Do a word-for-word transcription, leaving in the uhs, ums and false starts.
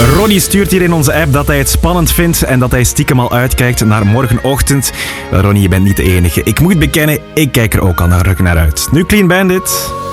Ronnie stuurt hier in onze app dat hij het spannend vindt en dat hij stiekem al uitkijkt naar morgenochtend. Wel, Ronnie, je bent niet de enige. Ik moet bekennen, ik kijk er ook al naar, naar uit. Nu Clean Bandit.